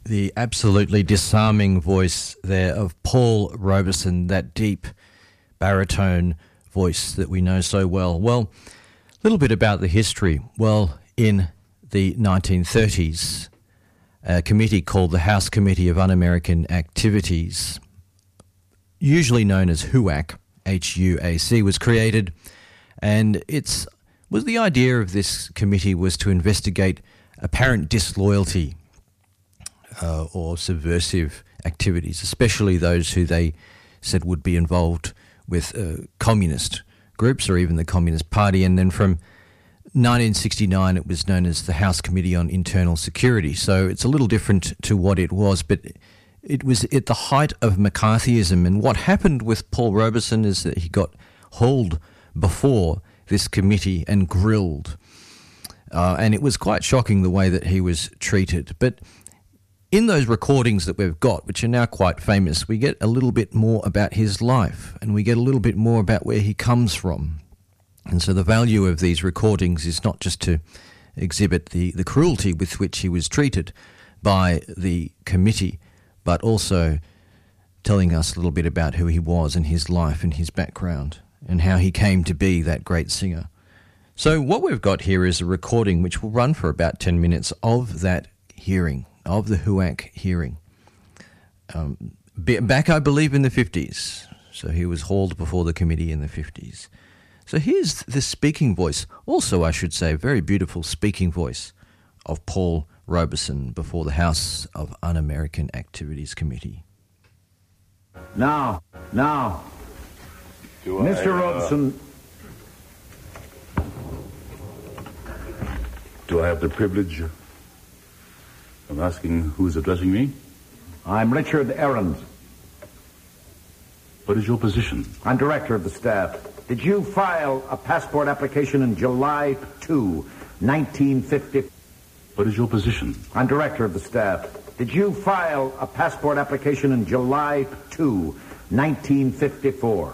The absolutely disarming voice there of Paul Robeson, that deep baritone voice that we know so well. Well, a little bit about the history. Well, in the 1930s, a committee called the House Committee of Un-American Activities, usually known as HUAC, H-U-A-C, was created, and the idea of this committee was to investigate apparent disloyalty or subversive activities, especially those who they said would be involved with communist groups or even the Communist Party. And then from 1969 it was known as the House Committee on Internal Security. So it's a little different to what it was, but it was at the height of McCarthyism. And what happened with Paul Robeson is that he got hauled before this committee and grilled. And it was quite shocking the way that he was treated. But in those recordings that we've got, which are now quite famous, we get a little bit more about his life and we get a little bit more about where he comes from. And so the value of these recordings is not just to exhibit the cruelty with which he was treated by the committee, but also telling us a little bit about who he was and his life and his background and how he came to be that great singer. So what we've got here is a recording which will run for about 10 minutes of that hearing, of the HUAC hearing. Back, I believe, in the 50s. So he was hauled before the committee in the 50s. So here's the speaking voice, also I should say, very beautiful speaking voice of Paul Robeson before the House of Un-American Activities Committee. Now, Mr. Robeson. Do I have the privilege of asking who's addressing me? I'm Richard Ahrens. What is your position? I'm director of the staff. Did you file a passport application in July 2, 1950? What is your position? I'm director of the staff. Did you file a passport application in July 2, 1954?